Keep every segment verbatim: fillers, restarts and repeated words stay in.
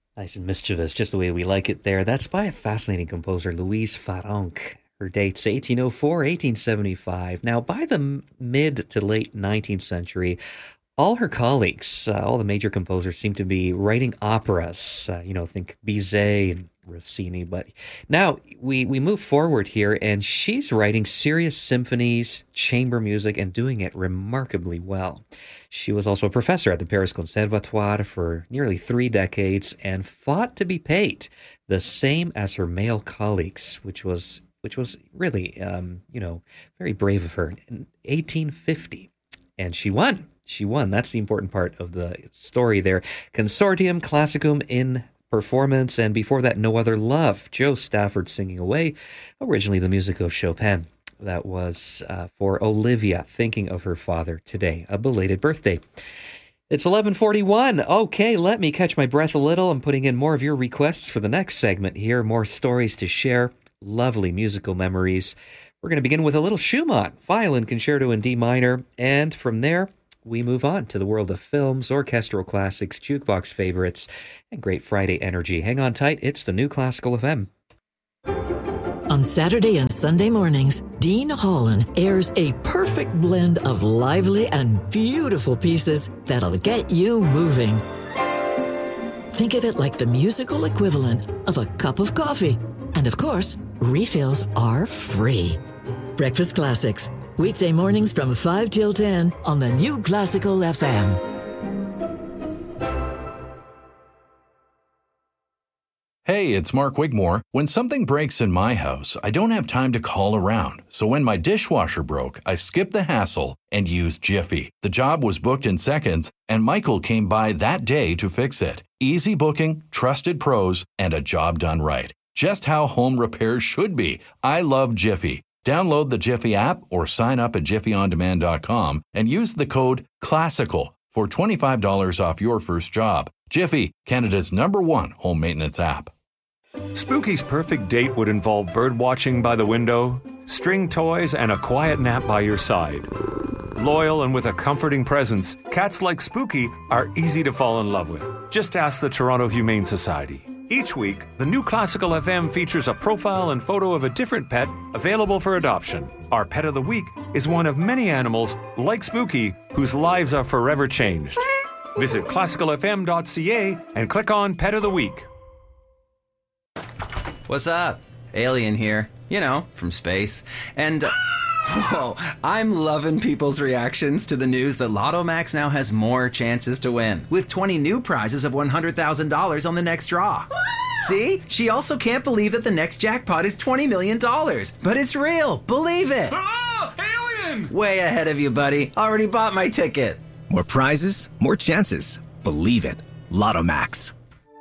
Nice and mischievous, just the way we like it there. That's by a fascinating composer, Louise Farrenc. Her dates eighteen oh four, eighteen seventy-five. Now, by the m- mid to late nineteenth century, all her colleagues, uh, all the major composers, seem to be writing operas. Uh, you know, think Bizet and Rossini. But now we, we move forward here, and she's writing serious symphonies, chamber music, and doing it remarkably well. She was also a professor at the Paris Conservatoire for nearly three decades and fought to be paid the same as her male colleagues, which was which was really, um, you know, very brave of her. In eighteen fifty, and she won. She won. That's the important part of the story there. Consortium Classicum in performance, and before that, No Other Love. Jo Stafford singing away, originally the music of Chopin. That was uh, for Olivia, thinking of her father today. A belated birthday. It's eleven forty-one. Okay, let me catch my breath a little. I'm putting in more of your requests for the next segment here. More stories to share. Lovely musical memories. We're going to begin with a little Schumann, Violin Concerto in D minor, and from there, we move on to the world of films, orchestral classics, jukebox favorites, and great Friday energy. Hang on tight. It's the New Classical F M. On Saturday and Sunday mornings, Dean Holland airs a perfect blend of lively and beautiful pieces that'll get you moving. Think of it like the musical equivalent of a cup of coffee. And of course, refills are free. Breakfast Classics. Weekday mornings from five till ten on the New Classical F M. Hey, it's Mark Wigmore. When something breaks in my house, I don't have time to call around. So when my dishwasher broke, I skipped the hassle and used Jiffy. The job was booked in seconds, and Michael came by that day to fix it. Easy booking, trusted pros, and a job done right. Just how home repairs should be. I love Jiffy. Download the Jiffy app or sign up at jiffy on demand dot com and use the code CLASSICAL for twenty-five dollars off your first job. Jiffy, Canada's number one home maintenance app. Spooky's perfect date would involve bird watching by the window, string toys, and a quiet nap by your side. Loyal and with a comforting presence, cats like Spooky are easy to fall in love with. Just ask the Toronto Humane Society. Each week, the New Classical F M features a profile and photo of a different pet available for adoption. Our pet of the week is one of many animals, like Spooky, whose lives are forever changed. Visit classical f m dot c a and click on Pet of the Week. What's up? Alien here. You know, from space. And... Uh, whoa, I'm loving people's reactions to the news that Lotto Max now has more chances to win, with twenty new prizes of one hundred thousand dollars on the next draw. See? She also can't believe that the next jackpot is twenty million dollars. But it's real. Believe it. Ah! Alien! Way ahead of you, buddy. Already bought my ticket. More prizes, more chances. Believe it. Lotto Max.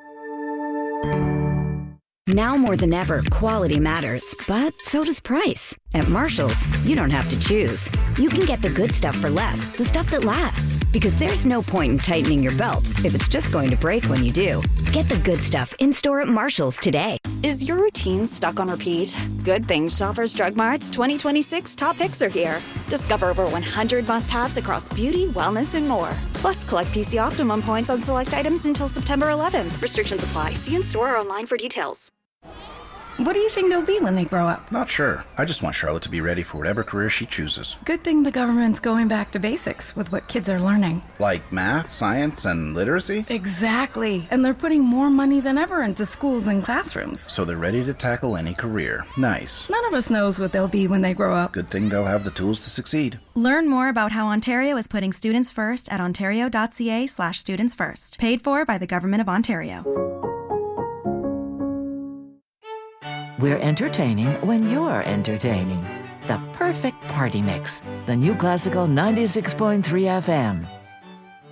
Now more than ever, quality matters, but so does price. At Marshall's, you don't have to choose. You can get the good stuff for less, the stuff that lasts. Because there's no point in tightening your belt if it's just going to break when you do. Get the good stuff in-store at Marshall's today. Is your routine stuck on repeat? Good thing Shoppers Drug Mart's twenty twenty-six top picks are here. Discover over one hundred must-haves across beauty, wellness, and more. Plus, collect P C Optimum points on select items until September eleventh. Restrictions apply. See in-store or online for details. What do you think they'll be when they grow up? Not sure. I just want Charlotte to be ready for whatever career she chooses. Good thing the government's going back to basics with what kids are learning. Like math, science, and literacy? Exactly. And they're putting more money than ever into schools and classrooms. So they're ready to tackle any career. Nice. None of us knows what they'll be when they grow up. Good thing they'll have the tools to succeed. Learn more about how Ontario is putting students first at ontario.ca slash students first. Paid for by the Government of Ontario. We're entertaining when you're entertaining. The perfect party mix. The New Classical ninety-six point three F M.